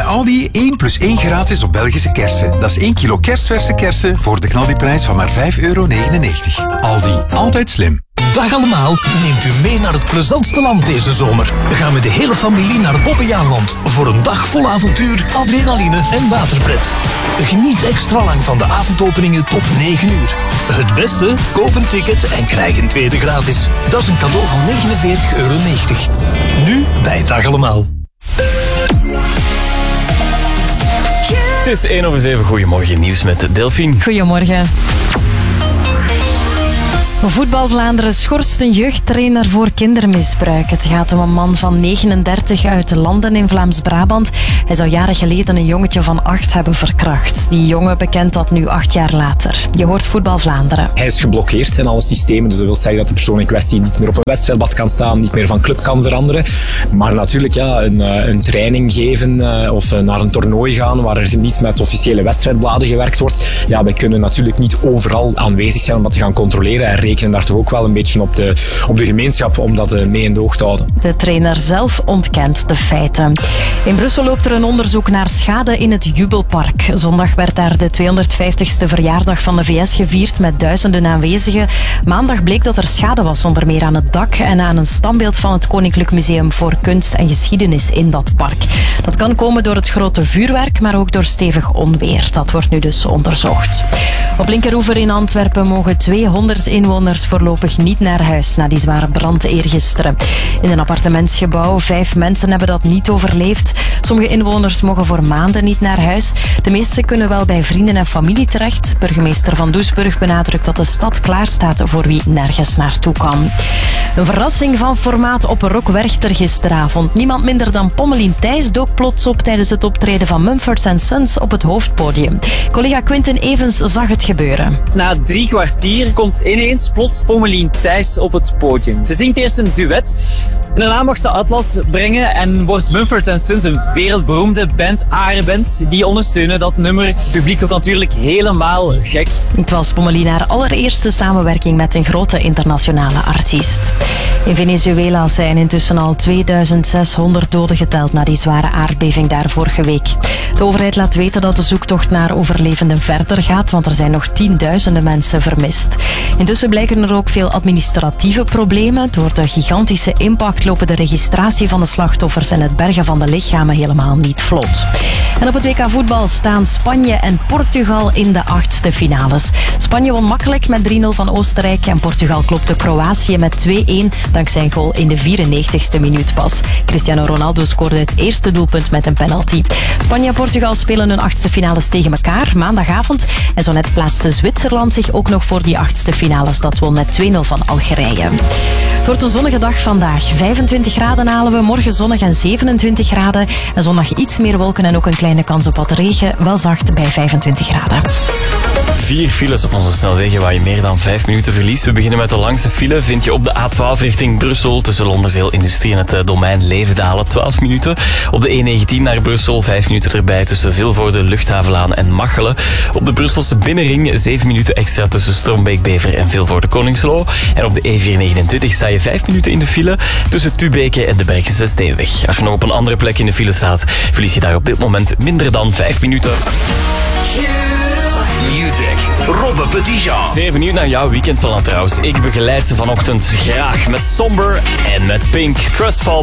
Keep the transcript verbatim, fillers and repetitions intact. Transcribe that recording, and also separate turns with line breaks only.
Aldi één plus één gratis op Belgische kersen. Dat is één kilo kerstverse kersen voor de knaldiprijs van maar vijf euro negenennegentig. Aldi, altijd slim.
Dag allemaal, neemt u mee naar het plezantste land deze zomer. Gaan we de hele familie naar Bobbejaanland voor een dag vol avontuur, adrenaline en waterpret. Geniet extra lang van de avondopeningen tot negen uur. Het beste? Koop een ticket en krijg een tweede gratis. Dat is een cadeau van negenenveertig euro negentig. Nu bij Dag allemaal.
Het is één over zeven. Goedemorgen, nieuws met Delphine.
Goedemorgen. Voetbal Vlaanderen schorst een jeugdtrainer voor kindermisbruik. Het gaat om een man van negenendertig uit Landen in Vlaams-Brabant. Hij zou jaren geleden een jongetje van acht hebben verkracht. Die jongen bekent dat nu acht jaar later. Je hoort Voetbal Vlaanderen.
Hij is geblokkeerd in alle systemen, dus dat wil zeggen dat de persoon in kwestie niet meer op een wedstrijdblad kan staan, niet meer van club kan veranderen. Maar natuurlijk ja, een, een training geven of naar een toernooi gaan waar er niet met officiële wedstrijdbladen gewerkt wordt. Ja, wij kunnen natuurlijk niet overal aanwezig zijn om dat te gaan controleren en rekenen daar toch ook wel een beetje op de, op de gemeenschap om dat mee in de oog te houden.
De trainer zelf ontkent de feiten. In Brussel loopt er een onderzoek naar schade in het Jubelpark. Zondag werd daar de tweehonderdvijftigste verjaardag van de V S gevierd met duizenden aanwezigen. Maandag bleek dat er schade was, onder meer aan het dak en aan een standbeeld van het Koninklijk Museum voor Kunst en Geschiedenis in dat park. Dat kan komen door het grote vuurwerk, maar ook door stevig onweer. Dat wordt nu dus onderzocht. Op Linkeroever in Antwerpen mogen tweehonderd inwoners voorlopig niet naar huis na die zware brand eergisteren. In een appartementsgebouw, vijf mensen hebben dat niet overleefd. Sommige inwoners mogen voor maanden niet naar huis. De meesten kunnen wel bij vrienden en familie terecht. Burgemeester Van Doesburg benadrukt dat de stad klaarstaat voor wie nergens naartoe kan. Een verrassing van formaat op Rock Werchter gisteravond. Niemand minder dan Pommelien Thijs dook plots op tijdens het optreden van Mumford and Sons op het hoofdpodium. Collega Quinten Evans zag het gebeuren.
Na drie kwartier komt ineens plots Pommelien Thijs op het podium. Ze zingt eerst een duet. En daarna mag ze Atlas brengen en wordt Mumford and Sons een wereldberoemde band, arenband, die ondersteunen dat nummer. Het publiek wordt natuurlijk helemaal gek.
Het was Pommelien haar allereerste samenwerking met een grote internationale artiest. In Venezuela zijn intussen al tweeduizend zeshonderd doden geteld na die zware aardbeving daar vorige week. De overheid laat weten dat de zoektocht naar overlevenden verder gaat, want er zijn nog tienduizenden mensen vermist. Intussen blijken er ook veel administratieve problemen. Door de gigantische impact lopen de registratie van de slachtoffers en het bergen van de lichamen helemaal niet vlot. En op het W K voetbal staan Spanje en Portugal in de achtste finales. Spanje won makkelijk met drie nul van Oostenrijk en Portugal klopte Kroatië met twee-één dankzij een goal in de vierennegentigste minuut pas. Cristiano Ronaldo scoorde het eerste doelpunt met een penalty. Spanje en Portugal spelen hun achtste finales tegen elkaar maandagavond. En zo net plaatste Zwitserland zich ook nog voor die achtste finales. Dat won met twee nul van Algerije. Het wordt een zonnige dag vandaag. vijfentwintig graden halen we, morgen zonnig en zevenentwintig graden. En zondag iets meer wolken en ook een kleine kans op wat regen. Wel zacht bij vijfentwintig graden.
Vier files op onze snelwegen waar je meer dan vijf minuten verliest. We beginnen met de langste file. Vind je op de A twaalf richting Brussel tussen Londerzeel Industrie en het domein Levendalen twaalf minuten. Op de E negentien naar Brussel vijf minuten erbij tussen Vilvoorde, Luchthavenlaan en Machelen. Op de Brusselse Binnenring zeven minuten extra tussen Strombeek-Bever en Vilvoorde-Koningslo. En op de E vierhonderdnegenentwintig sta je vijf minuten in de file tussen Tubeke en de Bergense Steenweg. Als je nog op een andere plek in de file staat, verlies je daar op dit moment minder dan vijf minuten.
Music, Robbe Petitjean.
Zeer benieuwd naar jouw weekendplan trouwens. Ik begeleid ze vanochtend graag met Somber en met Pink. Trustfall.